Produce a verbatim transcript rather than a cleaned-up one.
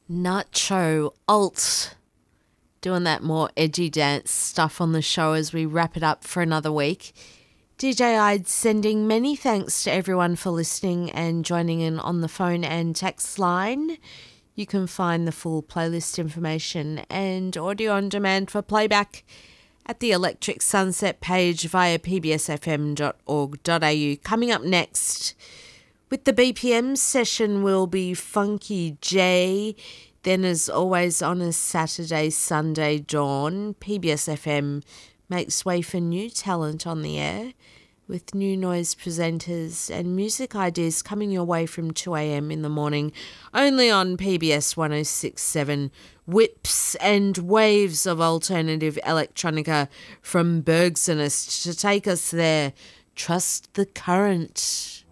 Nacho Alt doing that more edgy dance stuff on the show as we wrap it up for another week. D J I'd sending many thanks to everyone for listening and joining in on the phone and text line. You can find the full playlist information and audio on demand for playback at the Electric Sunset page via p b s f m dot org dot a u. Coming up next with the B P M session will be Funky J. Then, as always, on a Saturday, Sunday dawn, P B S F M makes way for new talent on the air with new noise presenters and music ideas coming your way from two a.m. in the morning, only on P B S one oh six point seven. Whips and waves of alternative electronica from Bergsonist to take us there. Trust the current.